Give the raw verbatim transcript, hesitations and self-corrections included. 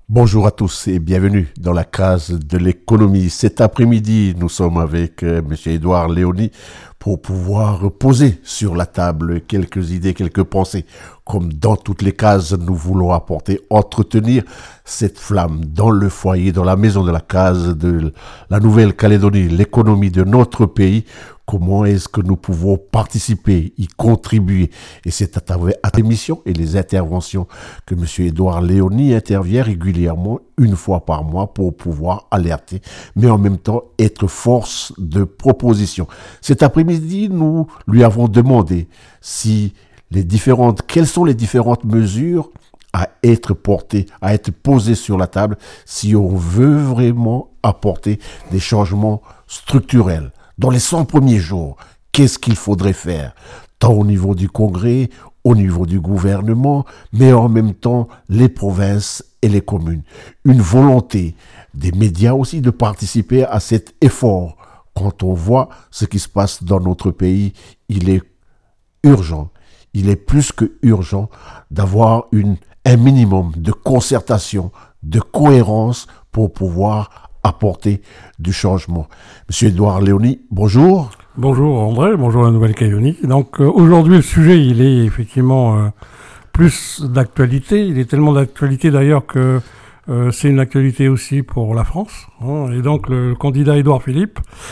Bonjour à tous et bienvenue dans la case de l'économie. Cet après-midi, nous sommes avec euh, Monsieur Édouard Léoni pour pouvoir poser sur la table quelques idées, quelques pensées. Comme dans toutes les cases, nous voulons apporter, entretenir cette flamme dans le foyer, dans la maison de la case de la Nouvelle-Calédonie, l'économie de notre pays. Comment est-ce que nous pouvons participer, y contribuer? Et c'est à travers l'émission et les interventions que M. Édouard Léoni intervient régulièrement, une fois par mois, pour pouvoir alerter, mais en même temps être force de proposition. Cet après-midi, nous lui avons demandé si les différentes, quelles sont les différentes mesures à être portées, à être posées sur la table, si on veut vraiment apporter des changements structurels. Dans les cent premiers jours, qu'est-ce qu'il faudrait faire, tant au niveau du Congrès, au niveau du gouvernement, mais en même temps les provinces et les communes. Une volonté des médias aussi de participer à cet effort. Quand on voit ce qui se passe dans notre pays, il est urgent, il est plus que urgent d'avoir une, un minimum de concertation, de cohérence pour pouvoir apporter du changement. Monsieur Édouard Léoni, bonjour. Bonjour André, bonjour la Nouvelle-Calédonie. Donc euh, aujourd'hui le sujet il est effectivement euh, plus d'actualité. Il est tellement d'actualité d'ailleurs que euh, c'est une actualité aussi pour la France. Hein. Et donc le candidat Édouard Philippe